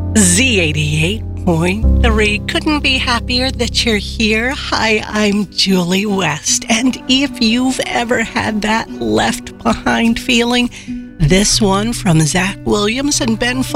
Z88.3. Couldn't be happier that you're here. Hi, I'm Julie West. And if you've ever had that left behind feeling, this one from Zach Williams and Ben